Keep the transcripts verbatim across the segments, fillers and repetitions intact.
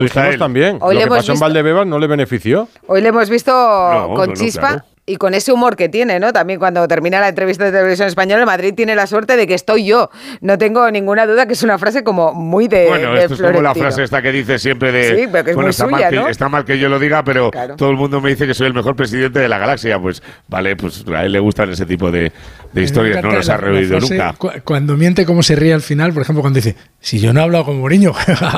Dijimos también. Hoy lo que pasó visto, en Valdebebas no le benefició. Hoy le hemos visto no, con no, chispa. No, claro. Y con ese humor que tiene, ¿no? También cuando termina la entrevista de Televisión Española, Madrid tiene la suerte de que estoy yo. No tengo ninguna duda que es una frase como muy de Bueno, de esto es como la frase esta que dice siempre de... Sí, pero que es bueno, muy está, suya, mal ¿no? que, está mal que yo lo diga, pero claro. Todo el mundo me dice que soy el mejor presidente de la galaxia. Pues vale, pues a él le gustan ese tipo de, de historias. No los ha reído nunca. Cu- cuando miente, cómo se ríe al final, por ejemplo, cuando dice, si yo no he hablado con Mourinho,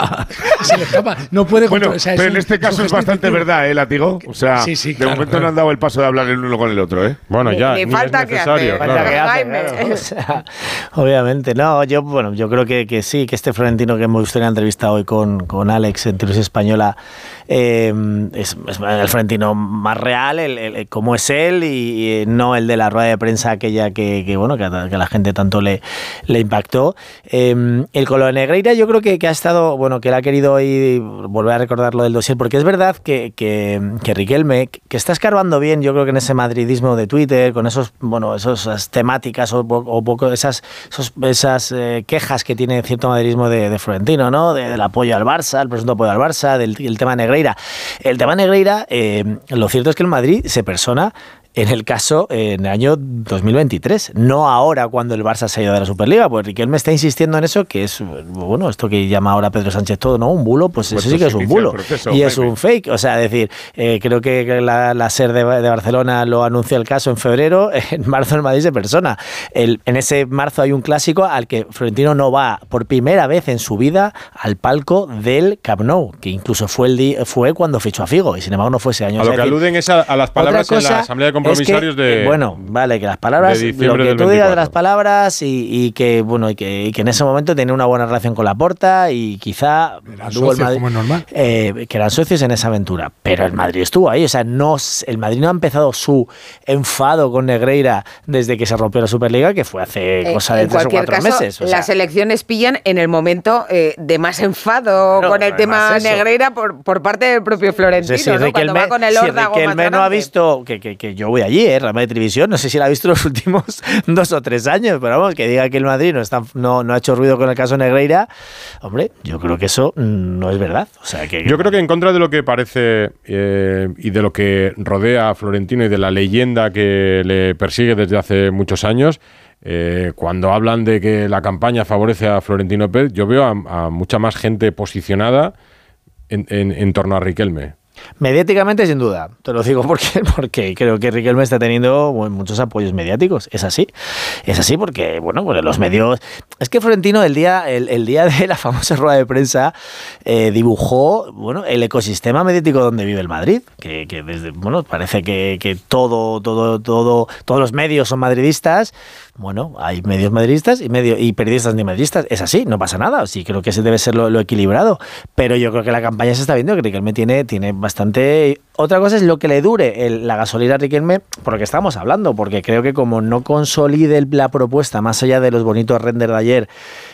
se le escapa. No puede... Bueno, control, o sea, pero un, en este caso es, es bastante verdad, ¿eh, Látigo? O sea, sí, sí, de claro, momento claro. no han dado el paso de hablar el uno con el otro, ¿eh? Bueno, ya, ni, ni ni falta es que necesario, hace, claro. falta que hace, Jaime. claro. O sea, obviamente, no, yo, bueno, yo creo que, que sí, que este Florentino que hemos visto en la entrevista hoy con, con Alex en Televisión Española eh, es, es el Florentino más real, el, el, como es él, y, y no el de la rueda de prensa aquella que, que bueno, que a, que a la gente tanto le, le impactó. Eh, el con lo de Negreira yo creo que, que ha estado, bueno, que él ha querido hoy volver a recordar lo del dossier, porque es verdad que, que, que Riquelme, que está escarbando bien, yo creo que en ese madridismo de Twitter, con esos, bueno, esas temáticas o, o poco esas, esos, esas eh, quejas que tiene cierto madridismo de, de Florentino, ¿no? De, del apoyo al Barça, el presunto apoyo al Barça, del el tema Negreira. El tema Negreira, eh, lo cierto es que el Madrid se persona en el caso en el año dos mil veintitrés, no ahora cuando el Barça se ha ido de la Superliga, pues Riquelme está insistiendo en eso, que es, bueno, esto que llama ahora Pedro Sánchez todo, ¿no? Un bulo, pues, pues eso sí que es un bulo. Proceso, y es un fake, o sea, decir, eh, creo que la, la SER de, de Barcelona lo anuncia el caso en febrero, en marzo el Madrid se persona. El, en ese marzo hay un clásico al que Florentino no va por primera vez en su vida al palco del Camp Nou, que incluso fue, el di, fue cuando fichó a Figo, y sin embargo no fue ese año. A lo que decir, aluden es a, a las palabras en la Asamblea de Compromisarios es que, de... Bueno, vale, que las palabras, lo que tú digas de las palabras y, y que bueno y que, y que en ese momento tenía una buena relación con Laporta y quizá tuvo el Madrid, como es normal. Eh, que eran socios en esa aventura, pero el Madrid estuvo ahí, o sea, no, el Madrid no ha empezado su enfado con Negreira desde que se rompió la Superliga, que fue hace eh, cosa de tres o cuatro caso, meses. O las sea, elecciones pillan en el momento eh, de más enfado no, con el tema Negreira por, por parte del propio Florentino, sí, sí, ¿no? Riquelme, Cuando va con el órdago si Riquelme no ha visto, que, que, que yo voy allí, eh, Real Madrid Televisión, no sé si la ha visto los últimos dos o tres años, pero vamos, que diga que el Madrid no, está, no, no ha hecho ruido con el caso Negreira, hombre, yo creo que eso no es verdad. O sea, que, yo creo que en contra de lo que parece eh, y de lo que rodea a Florentino y de la leyenda que le persigue desde hace muchos años, eh, cuando hablan de que la campaña favorece a Florentino Pérez, yo veo a, a mucha más gente posicionada en, en, en torno a Riquelme. Mediáticamente, sin duda, te lo digo porque, porque creo que Riquelme está teniendo bueno, muchos apoyos mediáticos, es así, es así porque, bueno, pues los medios, es que Florentino el día, el, el día de la famosa rueda de prensa eh, dibujó, bueno, el ecosistema mediático donde vive el Madrid, que, que desde, bueno, parece que, que todo, todo, todo, todos los medios son madridistas. Bueno, hay medios madridistas y medio y periodistas ni madridistas, es así, no pasa nada, sí creo que ese debe ser lo, lo equilibrado, pero yo creo que la campaña se está viendo, que Riquelme tiene, tiene bastante... Otra cosa es lo que le dure el, la gasolina a Riquelme, por lo que estamos hablando, porque creo que como no consolide la propuesta, más allá de los bonitos renders de ayer,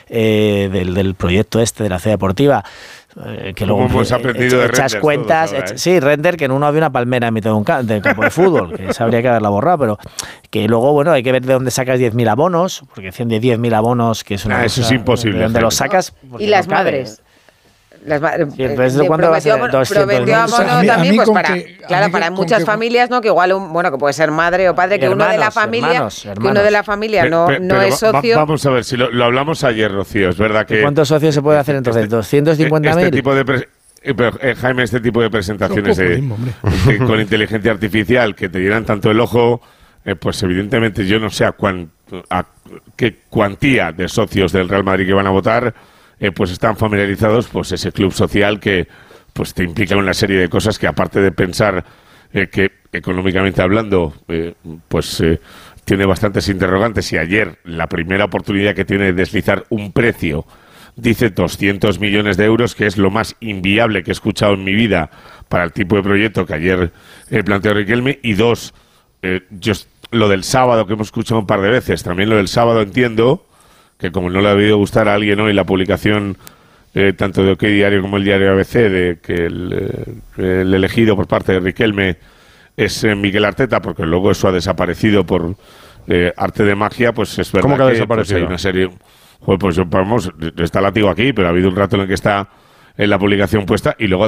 eh, del, del proyecto este de la C deportiva, Eh, que luego hemos aprendido ech, de echas cuentas, todos ahora, ¿eh? ech, sí, render que en uno había una palmera en mitad de un ca- de campo de fútbol, que se habría que haberla borrado, pero que luego, bueno, hay que ver de dónde sacas diez mil abonos, porque decían de diez mil abonos, que es una ah, cosa, eso es imposible. ¿de dónde los sacas? Y las no madres. Las ma- sí, ¿de cuánto va a ser? Prometió abono o sea, a mí, también, a mí pues para, que, claro, para muchas que, familias, ¿no? Que igual, un, bueno, que puede ser madre o padre, que hermanos, uno de la familia, hermanos, hermanos. que uno de la familia pero, no, pero, no pero es socio. Va, vamos a ver, si lo, lo hablamos ayer, Rocío, es verdad que... ¿Cuántos socios se puede hacer entonces? Este, ¿doscientos cincuenta mil? Este tipo de... Pre- Pero, eh, Jaime, este tipo de presentaciones de, de, con inteligencia artificial que te llenan tanto el ojo, eh, pues evidentemente yo no sé a, cuán, a qué cuantía de socios del Real Madrid que van a votar, eh, pues están familiarizados, pues ese club social que pues te implica una serie de cosas que aparte de pensar eh, que económicamente hablando, eh, pues eh, tiene bastantes interrogantes, y ayer la primera oportunidad que tiene de deslizar un precio dice doscientos millones de euros, que es lo más inviable que he escuchado en mi vida para el tipo de proyecto que ayer eh, planteó Riquelme. Y dos, eh, yo, lo del sábado, que hemos escuchado un par de veces, también lo del sábado entiendo que como no le ha debido gustar a alguien hoy la publicación eh, tanto de OK Diario como el diario A B C de que el, eh, el elegido por parte de Riquelme es eh, Mikel Arteta, porque luego eso ha desaparecido por eh, arte de magia, pues es verdad. ¿Cómo que ha que desaparecido? Pues hay una serie... Joder, pues vamos, está Látigo aquí, pero ha habido un rato en el que está en la publicación puesta y luego